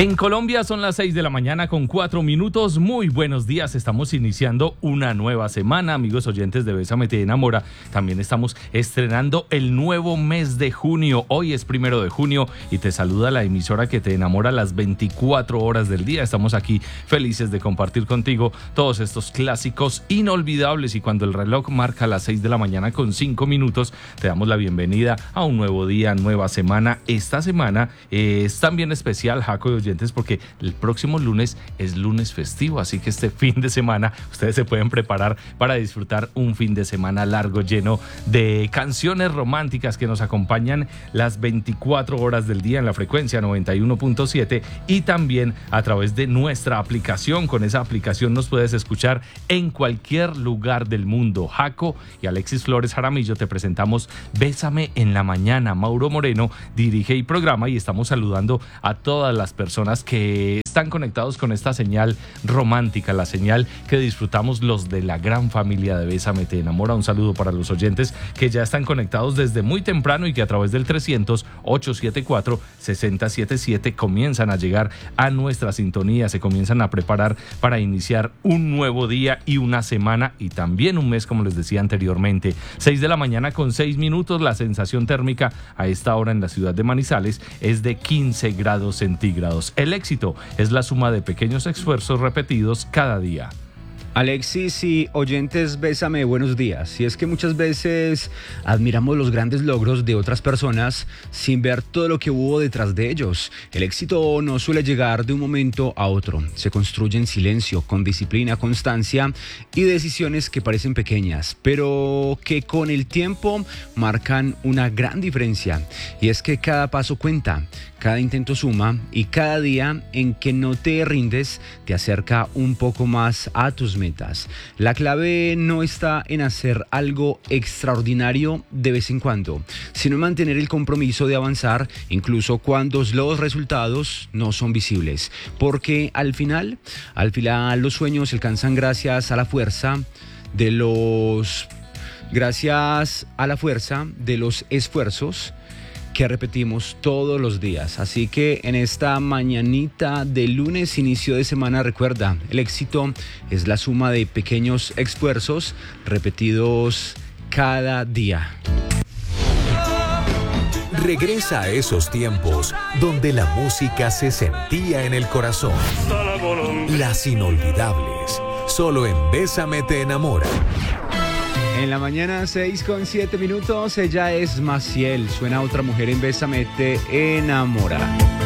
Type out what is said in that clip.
En Colombia son las 6 de la mañana con 4 minutos. Muy buenos días. Estamos iniciando una nueva semana, amigos oyentes de Bésame Te Enamora. También estamos estrenando el nuevo mes de junio. Hoy es 1 de junio y te saluda la emisora que te enamora las 24 horas del día. Estamos aquí felices de compartir contigo todos estos clásicos inolvidables. Y cuando el reloj marca las 6 de la mañana con 5 minutos, te damos la bienvenida a un nuevo día, nueva semana. Esta semana es también especial, Jaco y oyentes, porque el próximo lunes es lunes festivo, así que este fin de semana ustedes se pueden preparar para disfrutar un fin de semana largo, lleno de canciones románticas que nos acompañan las 24 horas del día en la frecuencia 91.7 y también a través de nuestra aplicación. Con esa aplicación nos puedes escuchar en cualquier lugar del mundo. Jaco y Alexis Flores Jaramillo te presentamos Bésame en la Mañana. Mauro Moreno dirige y programa y estamos saludando a todas las personas que están conectados con esta señal romántica, la señal que disfrutamos los de la gran familia de Bésame Te Enamora. Un saludo para los oyentes que ya están conectados desde muy temprano y que a través del 300-874-6077 comienzan a llegar a nuestra sintonía, se comienzan a preparar para iniciar un nuevo día y una semana y también un mes, como les decía anteriormente. 6 de la mañana con 6 minutos, la sensación térmica a esta hora en la ciudad de Manizales es de 15 grados centígrados. El éxito es la suma de pequeños esfuerzos repetidos cada día. Alexis y oyentes, Bésame, buenos días. Y es que muchas veces admiramos los grandes logros de otras personas sin ver todo lo que hubo detrás de ellos. El éxito no suele llegar de un momento a otro. Se construye en silencio, con disciplina, constancia y decisiones que parecen pequeñas, pero que con el tiempo marcan una gran diferencia. Y es que cada paso cuenta, cada intento suma y cada día en que no te rindes te acerca un poco más a tus metas. La clave no está en hacer algo extraordinario de vez en cuando, sino en mantener el compromiso de avanzar incluso cuando los resultados no son visibles. Porque al final los sueños se alcanzan gracias a la fuerza de los esfuerzos que repetimos todos los días. Así que en esta mañanita de lunes, inicio de semana, recuerda, el éxito es la suma de pequeños esfuerzos repetidos cada día. Regresa a esos tiempos donde la música se sentía en el corazón. Las inolvidables, solo en Bésame Te Enamora. En la mañana, 6:07 minutos, ella es Maciel. Suena Otra Mujer en Bésame Te Enamora.